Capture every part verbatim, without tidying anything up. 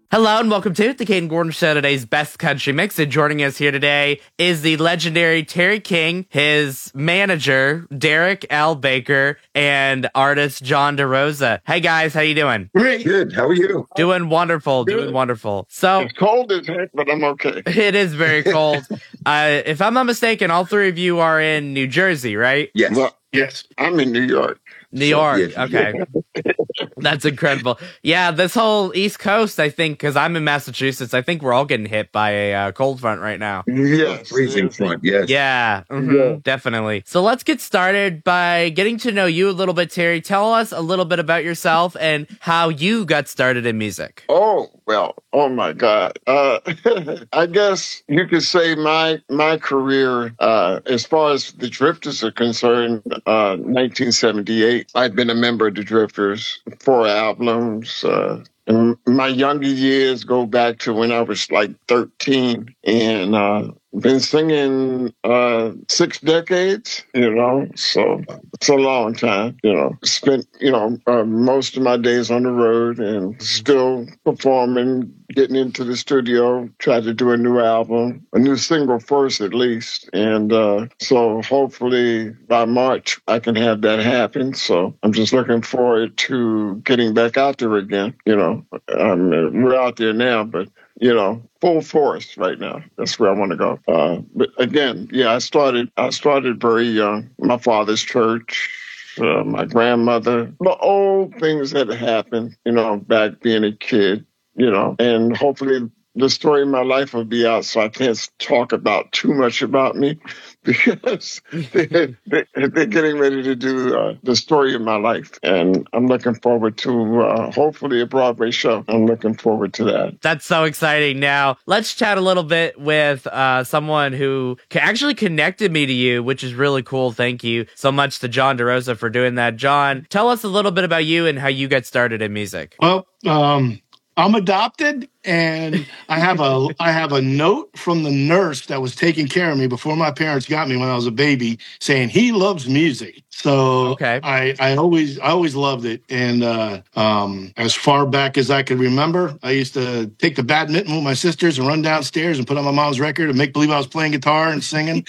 Hello and welcome to the Caden Gordon Show, today's best country mix. And joining us here today is the legendary Terry King, his manager, Derek L. Baker, and artist John DeRosa. Hey guys, how you doing? Great. Good. How are you? Doing wonderful, Good. doing wonderful. So it's cold as heck, but I'm okay. It is very cold. uh, if I'm not mistaken, all three of you are in New Jersey, right? Yes. Well, yes. I'm in New York. New York. So, yeah. Okay. That's incredible. Yeah, this whole East Coast, I think, because I'm in Massachusetts, I think we're all getting hit by a uh, cold front right now. Yes. Freezing front, yes. Yeah, mm-hmm, yeah, definitely. So let's get started by getting to know you a little bit, Terry. Tell us a little bit about yourself and how you got started in music. Oh, well, oh my God. Uh, I guess you could say my my career, uh, as far as the Drifters are concerned, uh, nineteen seventy-eight, I've been a member of the Drifters, four albums. Uh, and my younger years go back to when I was like thirteen, and uh, been singing uh, six decades, you know, so it's a long time, you know. Spent, you know, uh, most of my days on the road and still performing, getting into the studio, try to do a new album, a new single first at least. And uh, so hopefully by March I can have that happen. So I'm just looking forward to getting back out there again, you know. Um, we're out there now, but you know, full force right now. That's where I want to go. Uh, but again, yeah, I started. I started very young. My father's church, uh, my grandmother, the old things that happened. You know, back being a kid. You know, and hopefully the story of my life will be out, so I can't talk about too much about me because they, they, they're getting ready to do uh, the story of my life. And I'm looking forward to uh, hopefully a Broadway show. I'm looking forward to that. That's so exciting. Now, let's chat a little bit with uh, someone who actually connected me to you, which is really cool. Thank you so much to John DeRosa for doing that. John, tell us a little bit about you and how you got started in music. Well, um... I'm adopted, and I have a I have a note from the nurse that was taking care of me before my parents got me when I was a baby, saying he loves music. So okay. I I always I always loved it, and uh, um, as far back as I could remember, I used to take the badminton with my sisters and run downstairs and put on my mom's record and make believe I was playing guitar and singing.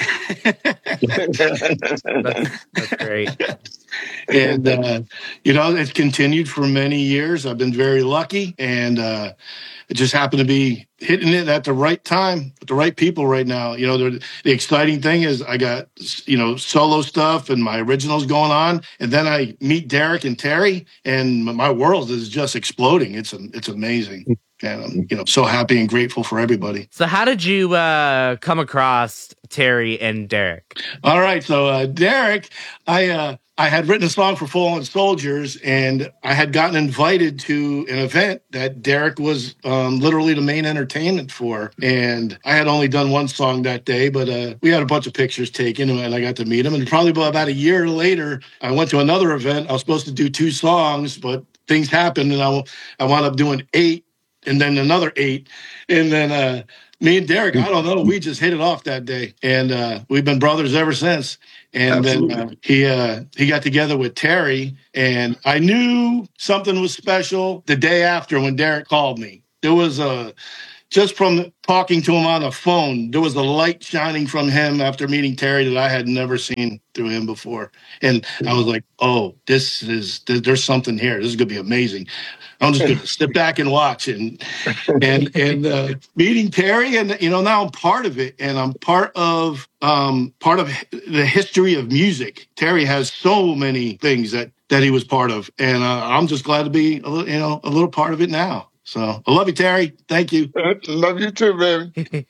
that's, that's great. And, uh, you know, it's continued for many years. I've been very lucky, and uh, it just happened to be hitting it at the right time with the right people right now. You know, the, the exciting thing is I got, you know, solo stuff and my originals going on. And then I meet Derek and Terry, and my world is just exploding. It's it's amazing. And I'm, you know, so happy and grateful for everybody. So how did you uh, come across Terry and Derek? All right. So uh, Derek, I uh, I had written a song for Fallen Soldiers, and I had gotten invited to an event that Derek was um, literally the main entertainment for. And I had only done one song that day, but uh, we had a bunch of pictures taken, and I got to meet him. And probably about a year later, I went to another event. I was supposed to do two songs, but things happened, and I, I wound up doing eight. And then another eight. And then uh, me and Derek, I don't know, we just hit it off that day. And uh, we've been brothers ever since. And Absolutely. then uh, he uh, he got together with Terry. And I knew something was special the day after when Derek called me. There was a, just from talking to him on the phone, there was a light shining from him after meeting Terry that I had never seen through him before. And I was like, oh, this is, there's something here. This is going to be amazing. I'm just going to sit back and watch. And and and uh, meeting Terry, and you know, now I'm part of it, and I'm part of um, part of the history of music. Terry has so many things that that he was part of, and uh, I'm just glad to be a little, you know, a little part of it now. So I love you, Terry. Thank you. Love you too, baby.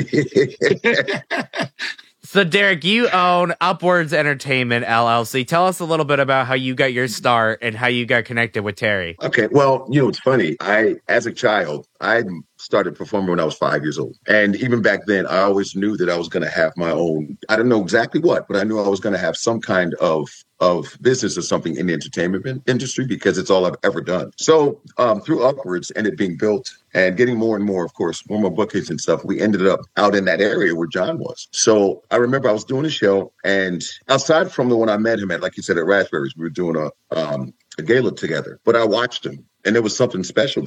So, Derek, you own Upwards Entertainment, L L C. Tell us a little bit about how you got your start and how you got connected with Terry. Okay, well, you know, it's funny. I, as a child, I started performing when I was five years old. And even back then, I always knew that I was going to have my own, I don't know exactly what, but I knew I was going to have some kind of of business or something in the entertainment industry because it's all I've ever done. So um, through Upwards and it being built and getting more and more, of course, more and more bookings and stuff, we ended up out in that area where John was. So I remember I was doing a show, and outside from the one I met him at, like you said, at Raspberries, we were doing a, um, a gala together. But I watched him, and there was something special there.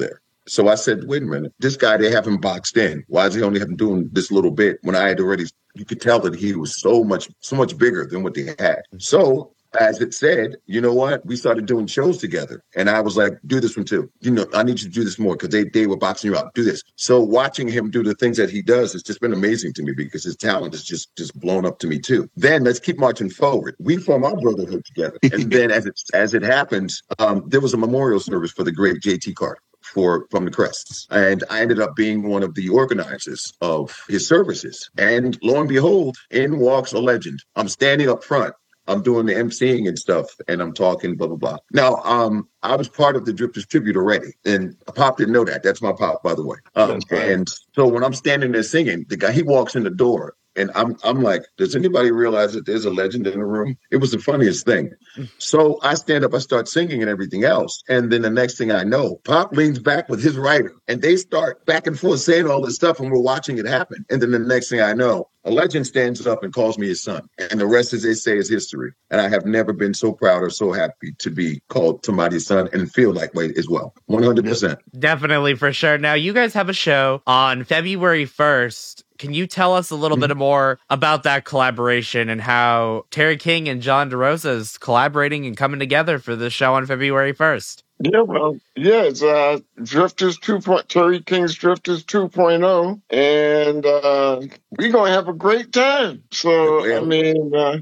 So I said, wait a minute, this guy, they have him boxed in. Why is he only having doing this little bit when I had already, you could tell that he was so much, so much bigger than what they had. So as it said, you know what? We started doing shows together. And I was like, do this one too. You know, I need you to do this more because they, they were boxing you out. Do this. So watching him do the things that he does has just been amazing to me because his talent is just, just blown up to me too. Then let's keep marching forward. We form our brotherhood together. And then as it, as it happens, um, there was a memorial service for the great J T Carter. For from the Crests. And I ended up being one of the organizers of his services. And lo and behold, in walks a legend. I'm standing up front. I'm doing the emceeing and stuff, and I'm talking, blah, blah, blah. Now, um, I was part of the Drifters tribute already, and Pop didn't know that. That's my Pop, by the way. Um, and so when I'm standing there singing, the guy, he walks in the door, and I'm I'm like, does anybody realize that there's a legend in the room? It was the funniest thing. So I stand up, I start singing and everything else. And then the next thing I know, Pop leans back with his writer, and they start back and forth saying all this stuff, and we're watching it happen. And then the next thing I know, a legend stands up and calls me his son. And the rest, as they say, is history. And I have never been so proud or so happy to be called somebody's son and feel that way as well. one hundred percent. Definitely, for sure. Now, you guys have a show on February first. Can you tell us a little mm-hmm. bit more about that collaboration and how Terry King and John DeRosa is collaborating and coming together for the show on February first? Yeah, well, yeah, it's uh, Drifters two. Terry King's Drifters two point oh, and uh, we're gonna have a great time. So, yeah. I mean, uh,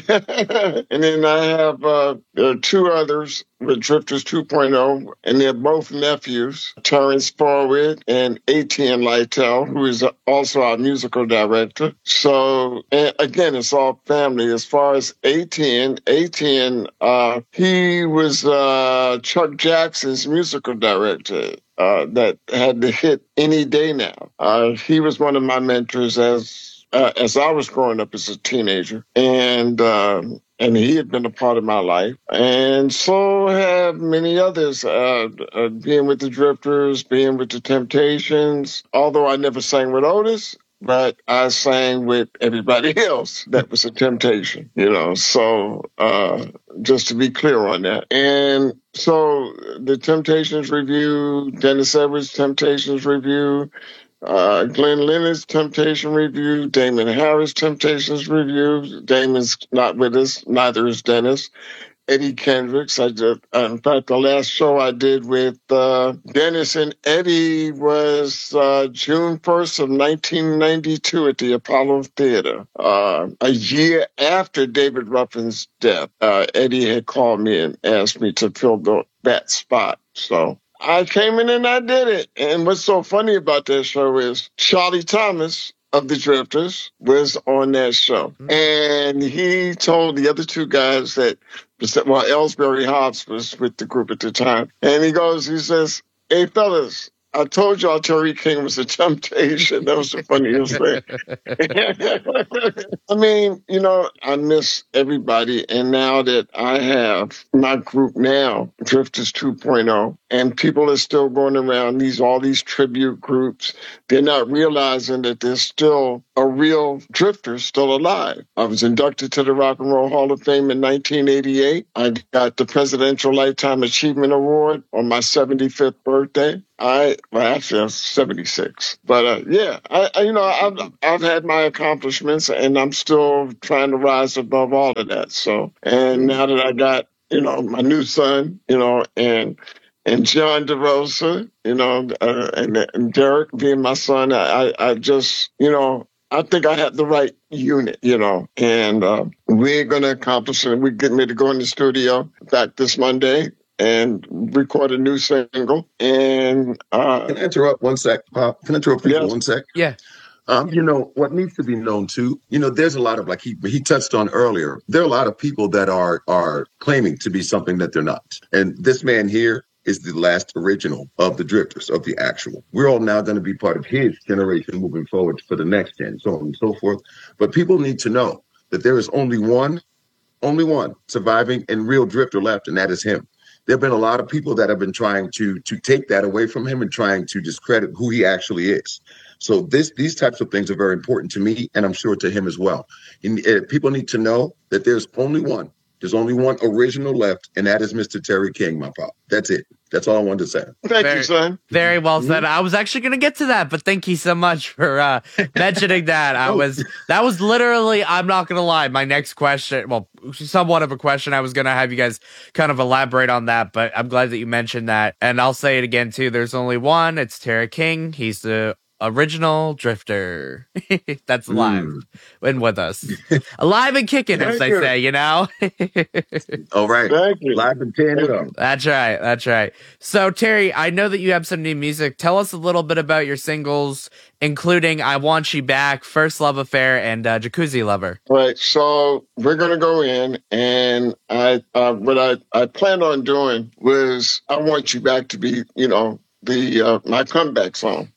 and then I have uh, there are two others with Drifters two point oh, and they're both nephews, Terrence Forward and Etienne Lytle, who is also our musical director. So, and again, it's all family. As far as Etienne, Etienne, uh, he was uh, Chuck Jackson's musical director. Uh, that had the hit Any Day Now. Uh, he was one of my mentors as uh, as I was growing up as a teenager, and um, and he had been a part of my life, and so have many others. Uh, uh, being with the Drifters, being with the Temptations. Although I never sang with Otis, but I sang with everybody else that was a Temptation, you know, so uh, just to be clear on that. And so the Temptations Review, Dennis Edwards Temptations Review, uh, Glenn Leonard's Temptation Review, Damon Harris Temptations Review. Damon's not with us, neither is Dennis. Eddie Kendricks. I did, uh, in fact, the last show I did with uh, Dennis and Eddie was uh, June first of nineteen ninety-two at the Apollo Theater. Uh, a year after David Ruffin's death, uh, Eddie had called me and asked me to fill the, that spot. So I came in and I did it. And what's so funny about that show is Charlie Thomas of the Drifters was on that show. Mm-hmm. And he told the other two guys that, well, Ellsbury Hobbs was with the group at the time. And he goes, he says, hey, fellas, I told y'all Terry King was a Temptation. That was the funniest thing. I mean, you know, I miss everybody. And now that I have my group now, Drifters two point oh, and people are still going around these, all these tribute groups, they're not realizing that there's still a real Drifter still alive. I was inducted to the Rock and Roll Hall of Fame in nineteen eighty-eight. I got the Presidential Lifetime Achievement Award on my seventy-fifth birthday. I, well, actually, I was seventy-six. But, uh, yeah, I, I, you know, I've, I've had my accomplishments, and I'm still trying to rise above all of that. So, and now that I got, you know, my new son, you know, and and John DeRosa, you know, uh, and, and Derek being my son, I, I just, you know, I think I had the right unit, you know, and uh, we're going to accomplish it. We're getting ready to go in the studio back this Monday and record a new single. And uh, can I interrupt one sec, Pop? Can I interrupt you yes. for one sec? Yeah. Um, you know, what needs to be known too, you know, there's a lot of, like he he touched on earlier, there are a lot of people that are are claiming to be something that they're not. And this man here is the last original of the Drifters, of the actual. We're all now going to be part of his generation moving forward for the next gen, so on and so forth. But people need to know that there is only one, only one surviving and real Drifter left, and that is him. There have been a lot of people that have been trying to to take that away from him and trying to discredit who he actually is. So this these types of things are very important to me, and I'm sure to him as well. And, uh, people need to know that there's only one. There's only one original left, and that is Mister Terry King, my pop. That's it. That's all I wanted to say. Thank Very- you, son. Very well said. I was actually going to get to that, but thank you so much for uh, mentioning that. I was that was literally, I'm not going to lie, my next question. Well, somewhat of a question. I was going to have you guys kind of elaborate on that, but I'm glad that you mentioned that. And I'll say it again too. There's only one. It's Terry King. He's the original Drifter. That's alive Mm. and with us, alive and kicking, as Thank they you. say. You know. All right. Thank you. Live and tearing it up. That's right. That's right. So, Terry, I know that you have some new music. Tell us a little bit about your singles, including I Want You Back, First Love Affair, and uh, Jacuzzi Lover. Right. So we're going to go in, and I, uh, what I, I planned on doing was I Want You Back to be, you know, the uh, my comeback song,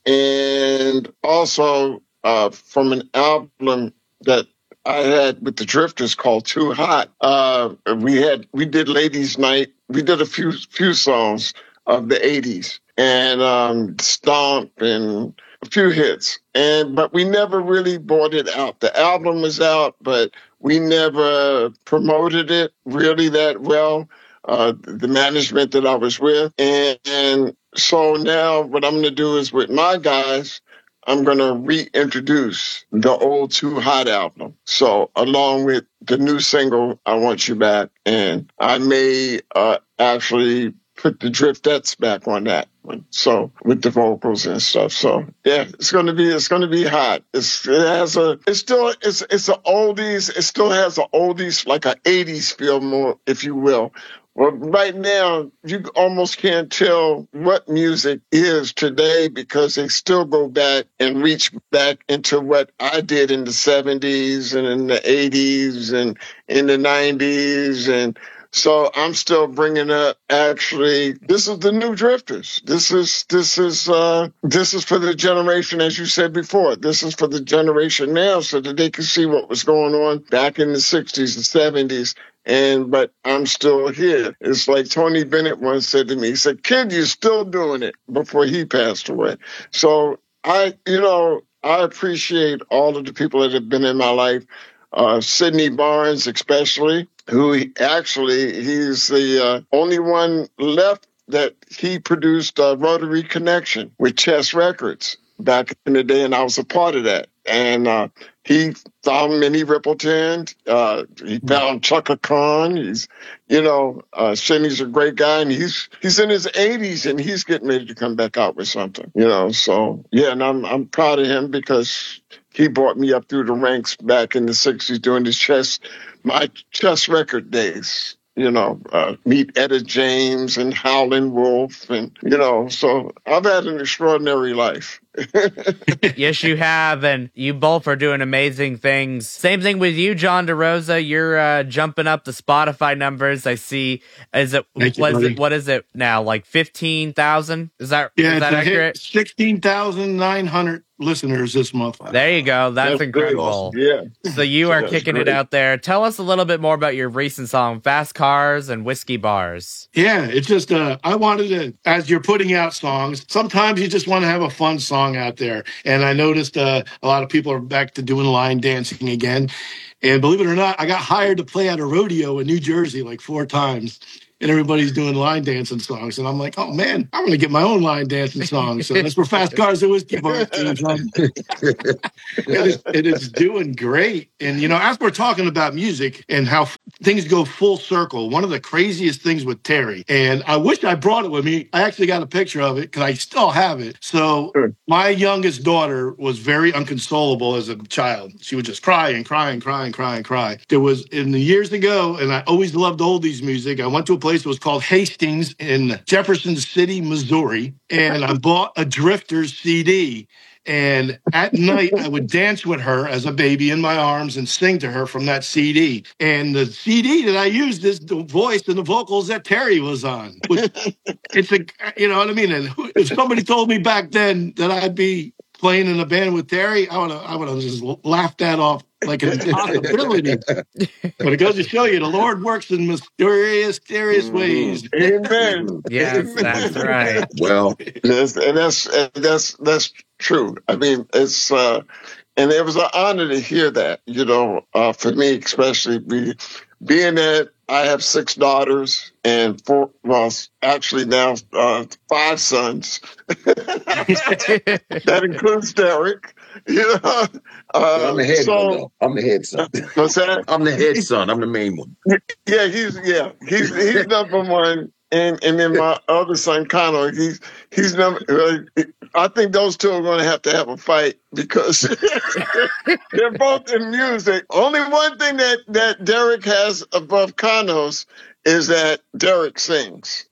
and also uh, from an album that I had with the Drifters called Too Hot. Uh, we had we did Ladies Night. We did a few few songs of the eighties, and um, Stomp and a few hits. And but we never really brought it out. The album was out, but we never promoted it really that well. Uh, the management that I was with, and, and so now what I'm going to do is with my guys, I'm going to reintroduce the old Too Hot album. So along with the new single, I Want You Back. And I may uh, actually put the Driftettes back on that one. So with the vocals and stuff. So yeah, it's going to be, it's going to be hot. It's, it has a, it's still, it's, it's a oldies. It still has an oldies, like an eighties feel more, if you will. Well, right now, you almost can't tell what music is today because they still go back and reach back into what I did in the seventies and in the eighties and in the nineties. And so I'm still bringing up, actually, this is the new Drifters. This is, this is, uh, this is for the generation, as you said before, this is for the generation now so that they can see what was going on back in the sixties and seventies. And, but I'm still here. It's like Tony Bennett once said to me, he said, kid, you're still doing it, before he passed away. So I, you know, I appreciate all of the people that have been in my life. Uh, Sidney Barnes, especially, who he, actually, he's the uh, only one left that he produced uh, Rotary Connection with Chess Records back in the day, and I was a part of that. And uh, he found Minnie Rippleton. Uh, he found Chaka Khan. He's, you know, uh, Sidney's a great guy, and he's he's in his eighties, and he's getting ready to come back out with something. You know, so yeah, and I'm I'm proud of him because he brought me up through the ranks back in the sixties during the chess, my chess record days. You know, uh, meet Etta James and Howlin' Wolf, and you know, so I've had an extraordinary life. Yes, you have, and you both are doing amazing things. Same thing with you, John DeRosa. You're uh, jumping up the Spotify numbers. I see. Is it Thank you, what is buddy. it? What is it now? Like fifteen thousand? Is that Yeah, is that it's a hit. accurate? sixteen thousand nine hundred listeners this month. There you go. That's, That's incredible. Yeah. So you are That's kicking it great. out there. Tell us a little bit more about your recent song, Fast Cars and Whiskey Bars. Yeah, it's just, uh, I wanted to, as you're putting out songs, sometimes you just want to have a fun song out there. And I noticed uh, a lot of people are back to doing line dancing again. And believe it or not, I got hired to play at a rodeo in New Jersey like four times. And everybody's doing line dancing songs. And I'm like, oh, man, I'm going to get my own line dancing song. So that's where Fast Cars and Whiskey Bars came from. it, is, it is doing great. And, you know, as we're talking about music and how f- things go full circle, one of the craziest things with Terry, and I wish I brought it with me. I actually got a picture of it because I still have it. So Sure. my youngest daughter was very unconsolable as a child. She would just cry and cry and cry and cry and cry. There was, in the years ago, and I always loved oldies music, I went to a place that was called Hastings in Jefferson City, Missouri, and I bought a Drifters C D. And at night, I would dance with her as a baby in my arms and sing to her from that C D. And the C D that I used is the voice and the vocals that Terry was on. It's a, you know what I mean? And if somebody told me back then that I'd be playing in a band with Terry, I would have, I would have just laughed that off like an impossibility. But it goes to show you, the Lord works in mysterious, mysterious ways. Amen. Yes, that's right. Well, Yes, and that's and that's that's true. I mean, it's uh, and it was an honor to hear that. You know, uh, for me especially, be, being at I have six daughters and four, well, actually now uh, five sons. That includes Derek. You know, uh, I'm the head so, one, though. I'm the head son. What's that? I'm the head son. I'm the main one. Yeah, he's yeah, he's he's number one. And and then my other son, Connor, he's he's number. Uh, I think those two are going to have to have a fight because they're both in music. Only one thing that that Derek has above Connor's is that Derek sings.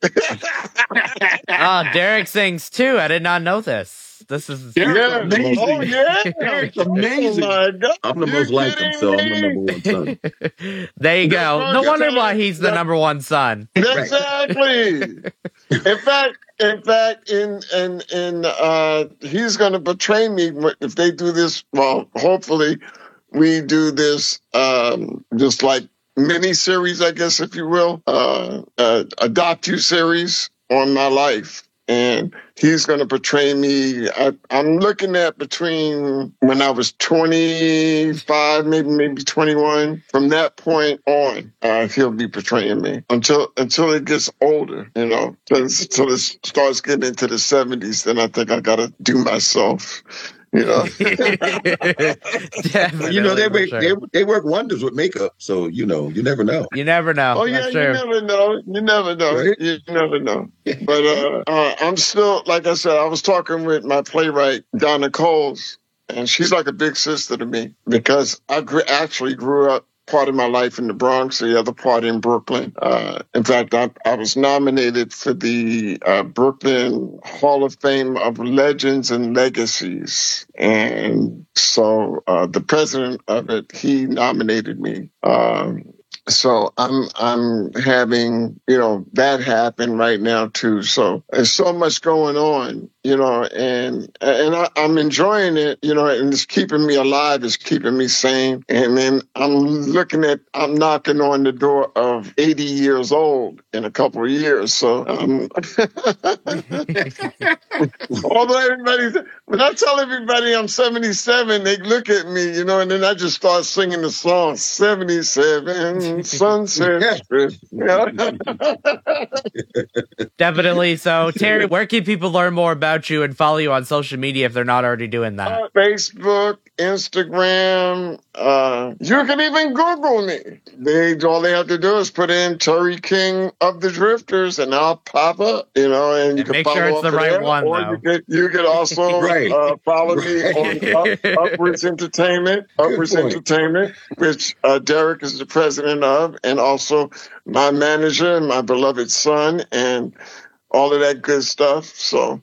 Oh, Derek sings too. I did not know this. This is Derek's Yeah. amazing. Oh yeah, Derek's amazing. Oh my God. I'm the You most like him, kidding so I'm the me? number one son. There you go. No Yeah. wonder why he's the number one son. Exactly. In fact, in fact, in in in uh, he's going to betray me if they do this. Well, hopefully, we do this um, just like mini series, I guess, if you will, uh, uh, a docu series on my life. And he's going to portray me. I, I'm looking at between when I was twenty-five, maybe maybe twenty-one. From that point on, uh, he'll be portraying me until until it gets older. You know, until it starts getting into the seventies. Then I think I got to do myself. You know, Definitely, You know, they for make, sure. they they work wonders with makeup. So you know, you never know. You never know. Oh yeah, That's you true. never know. You never know. Right? You never know. But uh, uh, I'm still, like I said, I was talking with my playwright Donna Coles, and she's like a big sister to me because I gr- actually grew up part of my life in the Bronx, the other part in Brooklyn. Uh, in fact, I, I was nominated for the uh, Brooklyn Hall of Fame of Legends and Legacies. And so uh, the president of it, he nominated me. Um, so I'm I'm having, you know, that happen right now too. So there's so much going on, you know, and and I, I'm enjoying it, you know, and it's keeping me alive, it's keeping me sane. And then I'm looking at, I'm knocking on the door of eighty years old in a couple of years. So um, although everybody, when I tell everybody I'm seventy-seven, they look at me, you know, and then I just start singing the song seventy-seven Sunset Strip. You know? Definitely. So, Terry, where can people learn more about you and follow you on social media if they're not already doing that? Uh, Facebook, Instagram, uh, you can even Google me. They all they have to do is put in Terry King of the Drifters, and I'll pop up. You know, and you And can make follow sure it's up the there, right one, or though. you could you could also Right. uh, follow me Right. on Up, Upwards Entertainment, Good Upwards point. Entertainment, which uh, Derek is the president of, and also my manager and my beloved son, and all of that good stuff. So,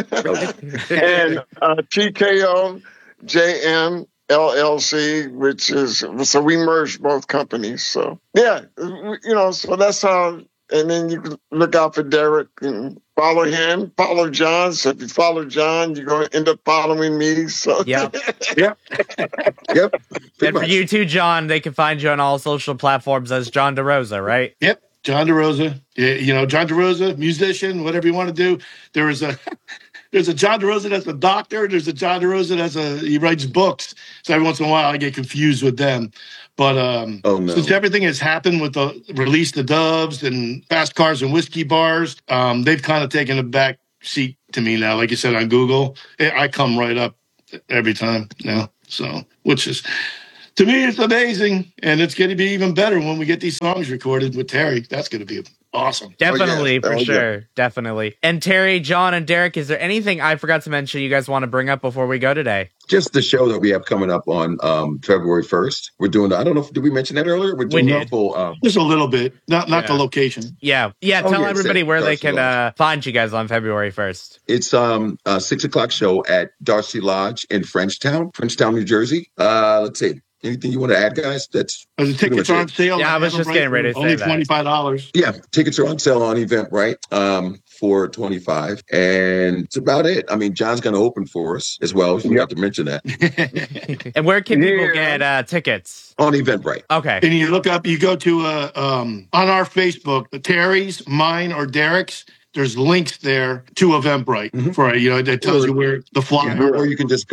and uh, T K O J M L L C, which is, so we merged both companies. So, yeah, you know, so that's how, and then you can look out for Derek and follow him, follow John. So if you follow John, you're going to end up following me. So, Yep. Yep. And Pretty for much. you too, John, they can find you on all social platforms as John DeRosa, right? Yep, John DeRosa. Yeah, you know, John DeRosa, musician, whatever you want to do. There is a there's a John DeRosa that's a doctor. There's a John DeRosa that's a he writes books. So every once in a while, I get confused with them. But um, Oh, no. since everything has happened with the release, the Doves and Fast Cars and Whiskey Bars, um, they've kind of taken a back seat to me now. Like you said on Google, I come right up every time now. So, which is, to me, it's amazing, and it's going to be even better when we get these songs recorded with Terry. That's going to be awesome. Definitely, yeah. for Oh, yeah. sure. Definitely. And Terry, John, and Derek, is there anything I forgot to mention you guys want to bring up before we go today? Just the show that we have coming up on um, February first. We're doing, I don't know, if, did we mention that earlier? We're doing did. a full, um, Just a little bit, not not the Yeah. location. Yeah. Yeah, Oh, tell yeah, everybody Sam, where they Darcy can Lodge. uh, find you guys on February first. It's um a six o'clock show at Darcy Lodge in Frenchtown, Frenchtown, New Jersey. Uh, let's see. Anything you want to add, guys? That's Are the pretty tickets much on it. sale? Yeah, I was have just them getting ready to for only say that. twenty-five dollars. Yeah, tickets are on sale on Eventbrite um, for twenty-five, and it's about it. I mean, John's going to open for us as well. We forgot to mention that And where can people Yeah. get uh, tickets? on Eventbrite. Okay. And you look up, you go to uh, um, on our Facebook, Terry's, mine, or Derek's. There's links there to Eventbrite Mhm. for you know that tells you where the flyer. Or you can just go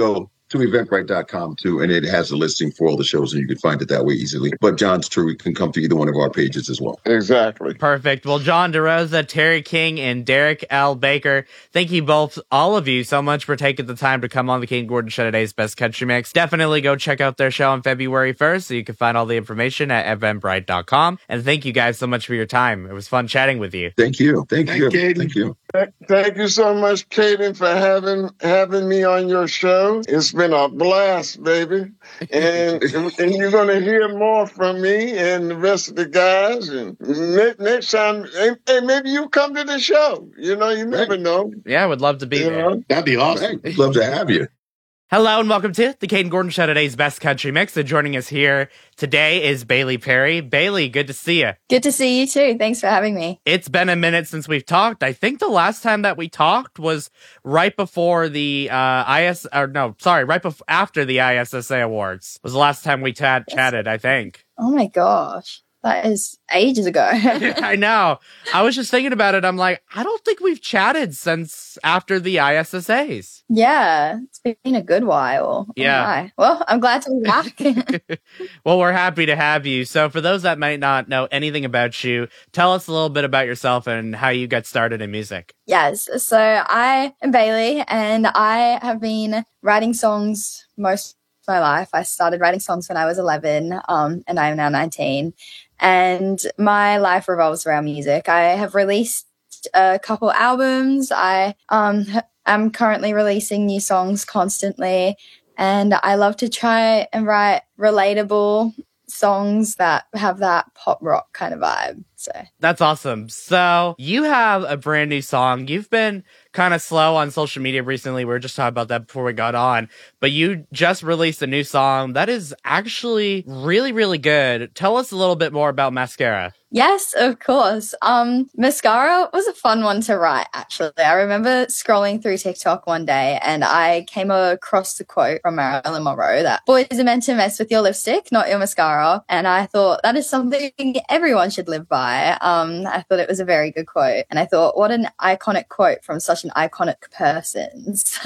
to eventbrite dot com too, and it has a listing for all the shows, and you can find it that way easily. But John's True, you can come to either one of our pages as well. Exactly. Perfect. Well, John DeRosa, Terry King, and Derek L. Baker, thank you both, all of you, so much for taking the time to come on the King Gordon Show today's Best Country Mix. Definitely go check out their show on February first, so you can find all the information at eventbrite dot com. And thank you guys so much for your time. It was fun chatting with you. Thank you. Thank, Thank you. you. Thank you. Thank you so much, Kaden, for having having me on your show. It's been a blast, baby. And and you're going to hear more from me and the rest of the guys. And ne- next time, hey, hey, maybe you come to the show. You know, you never know. Yeah, would love to be You there. know? That'd be awesome. Hey, love to have you. Hello and welcome to the Caden Gordon Show, today's Best Country Mix. And joining us here today is Bailey Perry. Bailey, good to see you. Good to see you too. Thanks for having me. It's been a minute since we've talked. I think the last time that we talked was right before the uh, I S, or no, sorry, right before after the I S S A Awards was the last time we chat chatted. I think. Oh my gosh. That is ages ago. I know. I was just thinking about it. I'm like, I don't think we've chatted since after the I S S As. Yeah, it's been a good while. Oh Yeah. my. Well, I'm glad to be back. Well, we're happy to have you. So for those that might not know anything about you, tell us a little bit about yourself and how you got started in music. Yes. So I am Bailey and I have been writing songs most of my life. I started writing songs when I was eleven um, and I am now nineteen. And my life revolves around music. I have released a couple albums. I um, am currently releasing new songs constantly. And I love to try and write relatable songs that have that pop rock kind of vibe. So That's awesome. So you have a brand new song. You've been kind of slow on social media recently. We were just talking about that before we got on, but you just released a new song that is actually really, really good. Tell us a little bit more about Mascara. yes, of course. Um, Mascara was a fun one to write, actually. I remember scrolling through TikTok one day and I came across the quote from Marilyn Monroe that boys are meant to mess with your lipstick, not your mascara. And I thought that is something everyone should live by. Um, I thought it was a very good quote. And I thought, what an iconic quote from such an iconic person. So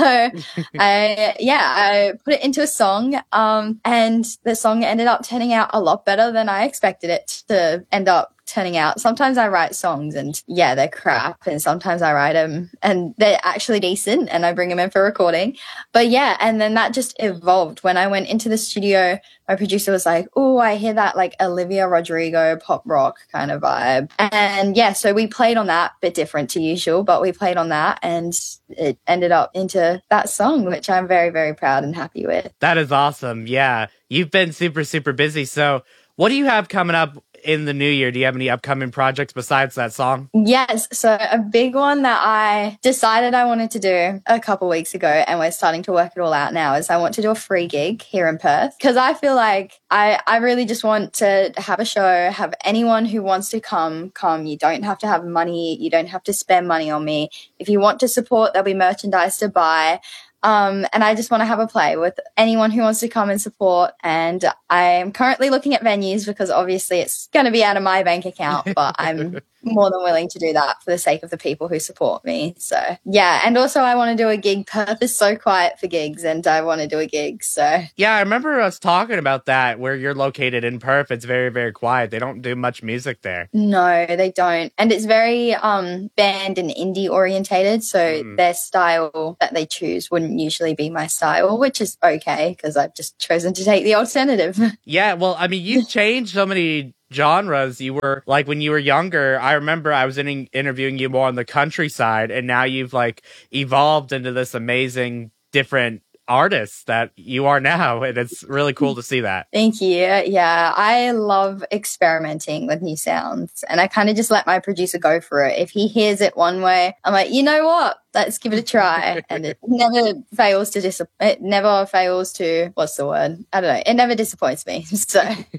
I, yeah, I put it into a song. Um, and the song ended up turning out a lot better than I expected it to end up turning out. Sometimes I write songs and yeah, they're crap, and sometimes I write them and they're actually decent and I bring them in for recording. But yeah, and then that just evolved. When I went into the studio, my producer was like, oh, I hear that like Olivia Rodrigo pop rock kind of vibe. And yeah, so we played on that, bit different to usual, but we played on that and it ended up into that song, which I'm very, very proud and happy with. That is awesome. Yeah. You've been super, super busy. So what do you have coming up in the new year? Do you have any upcoming projects besides that song? Yes. So a big one that I decided I wanted to do a couple weeks ago, and we're starting to work it all out now, is I want to do a free gig here in Perth, because I feel like I, I really just want to have a show, have anyone who wants to come, come. You don't have to have money. You don't have to spend money on me. If you want to support, there'll be merchandise to buy. Um, and I just want to have a play with anyone who wants to come and support. And I am currently looking at venues because obviously it's going to be out of my bank account, but I'm more than willing to do that for the sake of the people who support me. So yeah. And also I want to do a gig. Perth is so quiet for gigs and I want to do a gig. So Yeah, I remember us talking about that, where you're located in Perth. It's very, very quiet. They don't do much music there. no, they don't. And it's very um, band and indie orientated. So Mm. their style that they choose wouldn't usually be my style, which is okay because I've just chosen to take the alternative. Yeah, well, I mean, you've changed so many genres. You were like, when you were younger, I remember I was in, interviewing you more on the countryside, and now you've like evolved into this amazing different artist that you are now, and it's really cool to see that. Thank you. Yeah, I love experimenting with new sounds, and I kind of just let my producer go for it. If he hears it one way, I'm like, you know what? Let's give it a try. And it never fails to dis- it never fails to, what's the word? I don't know. It never disappoints me. So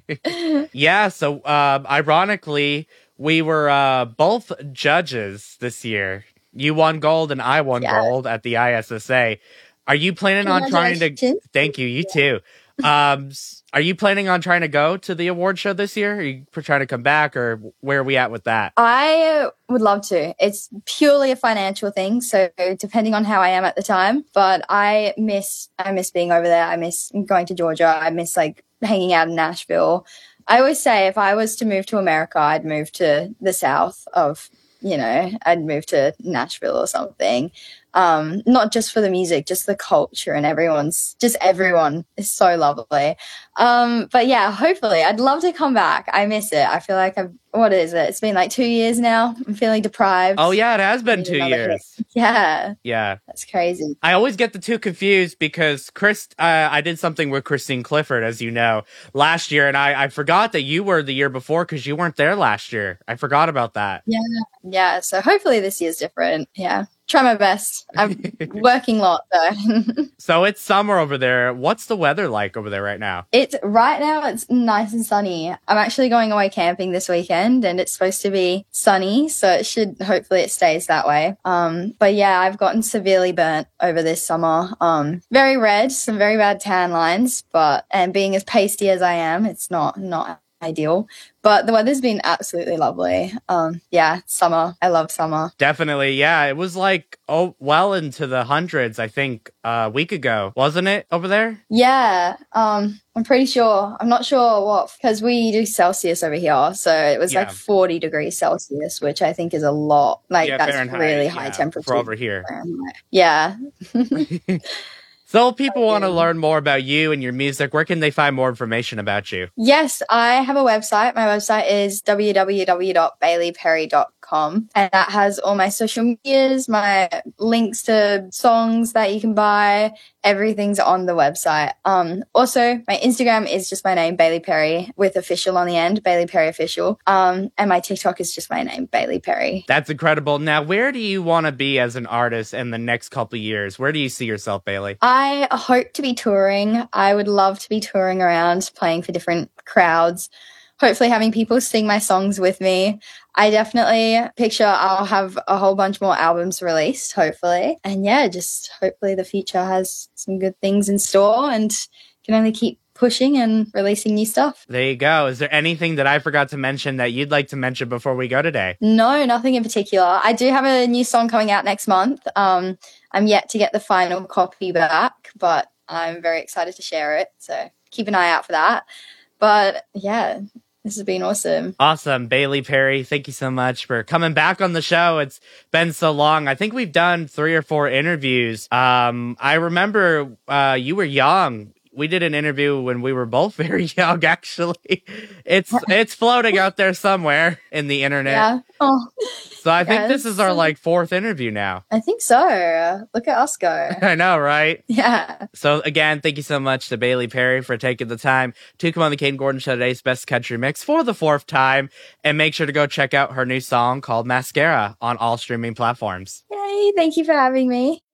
Yeah, so um, ironically, we were uh, both judges this year. You won gold and I won Yeah. gold at the I S S A. Are you planning on trying to... Congratulations. Thank you, you too. Um, s- are you planning on trying to go to the award show this year? Are you pr- trying to come back, or where are we at with that? I would love to. It's purely a financial thing, so depending on how I am at the time. But I miss, I miss being over there. I miss going to Georgia. I miss like hanging out in Nashville. I always say if I was to move to America, I'd move to the south of, you know, I'd move to Nashville or something. Um, not just for the music, just the culture and everyone's, just everyone is so lovely. Um, but yeah, hopefully I'd love to come back. I miss it. I feel like I've, what is it? It's been like two years now. I'm feeling deprived. Oh yeah, it has been Need two another years. hit. Yeah, Yeah. that's crazy. I always get the two confused because Chris, uh, I did something with Christine Clifford, as you know, last year, and I, I forgot that you were the year before because you weren't there last year. I forgot about that. Yeah. Yeah. So hopefully this year's different. Yeah. Try my best. I'm working a lot though. So it's summer over there. What's the weather like over there right now? It's right now it's nice and sunny. I'm actually going away camping this weekend and it's supposed to be sunny, so it should hopefully it stays that way. Um but yeah, I've gotten severely burnt over this summer. Um very red, some very bad tan lines, but and being as pasty as I am, it's not not ideal. But the weather's been absolutely lovely. Um yeah, summer. I love summer. Definitely, yeah. It was like oh well into the hundreds, I think, uh, a week ago, wasn't it over there? Yeah, um, I'm pretty sure. I'm not sure what, because we do Celsius over here. So it was Yeah. like forty degrees Celsius, which I think is a lot. Like, Yeah, that's Fahrenheit, really yeah, high temperature. for over here. Fahrenheit. Yeah. So if people want to learn more about you and your music, where can they find more information about you? Yes, I have a website. My website is w w w dot bailey perry dot com, and that has all my social medias, my links to songs that you can buy. Everything's on the website. Um, also, my Instagram is just my name, Bailey Perry, with official on the end, Bailey Perry Official. Um, and my TikTok is just my name, Bailey Perry. That's incredible. Now, where do you want to be as an artist in the next couple of years? Where do you see yourself, Bailey? I hope to be touring. I would love to be touring around, playing for different crowds, hopefully having people sing my songs with me. I definitely picture I'll have a whole bunch more albums released, hopefully. And yeah, just hopefully the future has some good things in store and can only keep pushing and releasing new stuff. There you go. Is there anything that I forgot to mention that you'd like to mention before we go today? No, nothing in particular. I do have a new song coming out next month. Um, I'm yet to get the final copy back, but I'm very excited to share it. So keep an eye out for that. But yeah, this has been awesome. Awesome. Bailey Perry, thank you so much for coming back on the show. It's been so long. I think we've done three or four interviews. Um, I remember uh, you were young. We did an interview when we were both very young, actually. It's it's floating out there somewhere in the internet. Yeah. Oh, So I think this yes. is our like fourth interview now. I think so. Look at us go. I know, right? Yeah. So again, thank you so much to Bailey Perry for taking the time to come on the Caden Gordon Show today's Best Country Mix for the fourth time. And make sure to go check out her new song called Mascara on all streaming platforms. Yay. Thank you for having me.